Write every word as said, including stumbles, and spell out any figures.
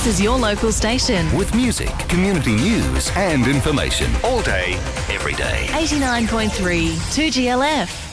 is your local station. With music, community news and information all day, every day. eighty-nine point three two G L F.